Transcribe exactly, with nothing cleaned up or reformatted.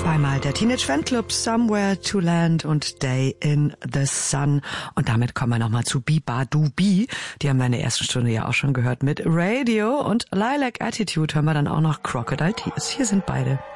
Zweimal der Teenage Fanclub, Somewhere to Land und Day in the Sun. Und damit kommen wir nochmal zu Biba Du Bi. Die haben wir in der ersten Stunde ja auch schon gehört mit Radio und Lilac Attitude hören wir dann auch noch Crocodile Tears. Hier sind beide.